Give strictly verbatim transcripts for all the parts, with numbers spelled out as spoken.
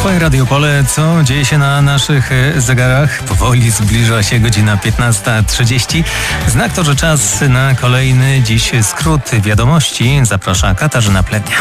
Twoje Radio Opole, co dzieje się na naszych zegarach? Powoli zbliża się godzina piętnasta trzydzieści. Znak to, że czas na kolejny dziś skrót wiadomości. Zaprasza Katarzyna Plednia.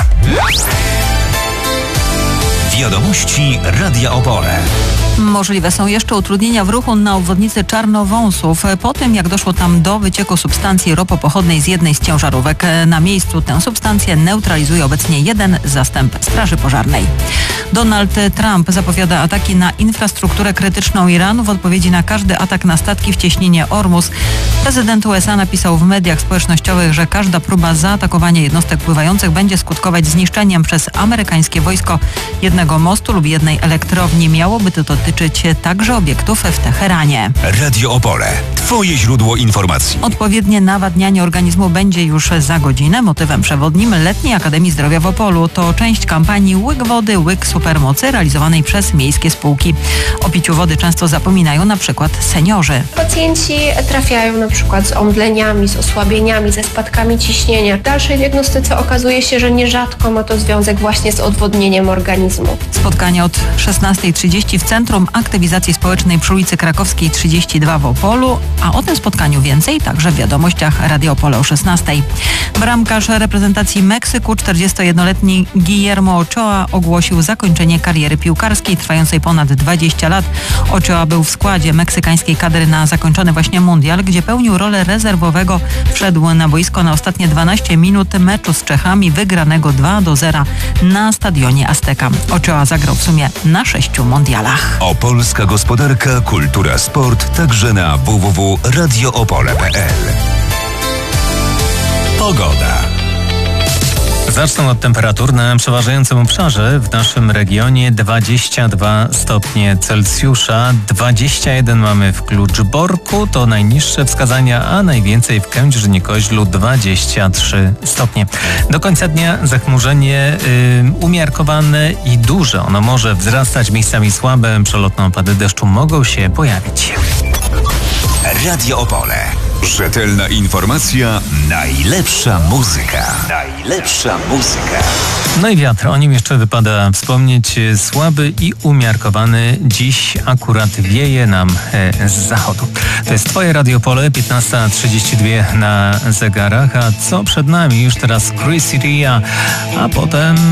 Wiadomości Radia Opole. Możliwe są jeszcze utrudnienia w ruchu na obwodnicy Czarnowąsów po tym, jak doszło tam do wycieku substancji ropopochodnej z jednej z ciężarówek. Na miejscu tę substancję neutralizuje obecnie jeden zastęp straży pożarnej. Donald Trump zapowiada ataki na infrastrukturę krytyczną Iranu w odpowiedzi na każdy atak na statki w cieśninie Ormus. Prezydent U S A napisał w mediach społecznościowych, że każda próba zaatakowania jednostek pływających będzie skutkować zniszczeniem przez amerykańskie wojsko jednego mostu lub jednej elektrowni. Miałoby to dotyczyć także obiektów w Teheranie. Radio Opole. Twoje źródło informacji. Odpowiednie nawadnianie organizmu będzie już za godzinę. Motywem przewodnim Letniej Akademii Zdrowia w Opolu to część kampanii Łyk Wody, Łyk Supermocy realizowanej przez miejskie spółki. O piciu wody często zapominają na przykład seniorzy. Pacjenci trafiają na przykład z omdleniami, z osłabieniami, ze spadkami ciśnienia. W dalszej diagnostyce okazuje się, że nierzadko ma to związek właśnie z odwodnieniem organizmu. Spotkanie od szesnasta trzydzieści w Centrum Aktywizacji Społecznej przy ulicy Krakowskiej trzydzieści dwa w Opolu, a o tym spotkaniu więcej także w wiadomościach Radio Opole o szesnastej. Bramkarz reprezentacji Meksyku, czterdziestojednoletni Guillermo Ochoa ogłosił zakończenie kariery piłkarskiej trwającej ponad dwadzieścia lat. Ochoa był w składzie meksykańskiej kadry na zakończony właśnie mundial, gdzie pełnił rolę rezerwowego. Wszedł na boisko na ostatnie dwanaście minut meczu z Czechami wygranego dwa do zera na stadionie Azteca. Ochoa zagrał w sumie na sześciu mundialach. Opolska gospodarka, kultura, sport, także na w w w kropka radio opole kropka p l. Pogoda. Zacznę od temperatur. Na przeważającym obszarze w naszym regionie dwadzieścia dwa stopnie Celsjusza, dwadzieścia jeden mamy w Kluczborku, to najniższe wskazania, a najwięcej w Kędzierzynie-Koźlu dwadzieścia trzy stopnie. Do końca dnia zachmurzenie yy, umiarkowane i duże. Ono może wzrastać, miejscami słabe, przelotne opady deszczu mogą się pojawić. Radio Opole. Rzetelna informacja, najlepsza muzyka. Najlepsza muzyka. No i wiatr, o nim jeszcze wypada wspomnieć. Słaby i umiarkowany. Dziś akurat wieje nam e, z zachodu. To jest Twoje Radio Opole, piętnasta trzydzieści dwa na zegarach. A co przed nami? Już teraz Chris Ria, a potem